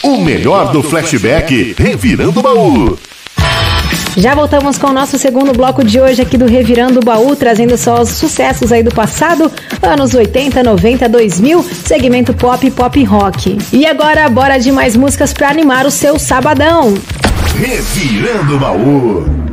O melhor do flashback, Revirando o Baú. Já voltamos com o nosso segundo bloco de hoje aqui do Revirando o Baú, trazendo só os sucessos aí do passado, anos 80, 90, 2000, segmento pop e pop rock. E agora, bora de mais músicas pra animar o seu sabadão. Revirando o Baú.